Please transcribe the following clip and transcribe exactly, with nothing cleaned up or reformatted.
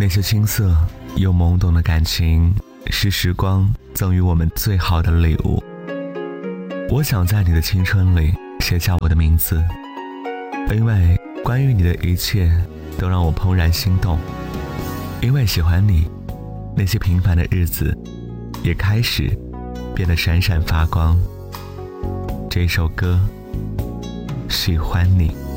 那些青涩又懵懂的感情，是时光赠予我们最好的礼物。我想在你的青春里写下我的名字，因为关于你的一切都让我怦然心动。因为喜欢你，那些平凡的日子也开始变得闪闪发光。这首歌，喜欢你。